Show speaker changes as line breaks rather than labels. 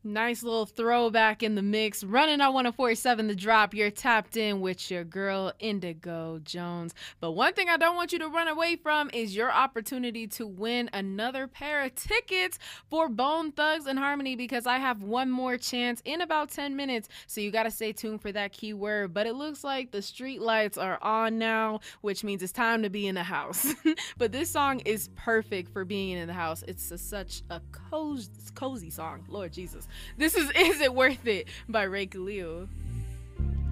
Nice little throwback in the mix. Running on 104.7 The Drop. You're tapped in with your girl, Indigo Jones. But one thing I don't want you to run away from is your opportunity to win another pair of tickets for Bone Thugs and Harmony, because I have one more chance in about 10 minutes. So you got to stay tuned for that keyword. But it looks like the street lights are on now, which means it's time to be in the house. But this song is perfect for being in the house. It's such a cozy song. Lord Jesus. This is It Worth It by Ray Khalil.